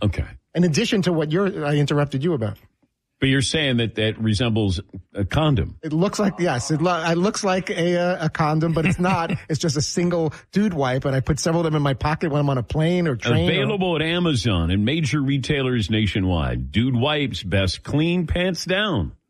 Okay. In addition to what I interrupted you about. But you're saying that resembles a condom. It looks like, yes, it looks like a condom, but it's not. It's just a single dude wipe, and I put several of them in my pocket when I'm on a plane or train. Available at Amazon and major retailers nationwide. Dude wipes, best clean pants down.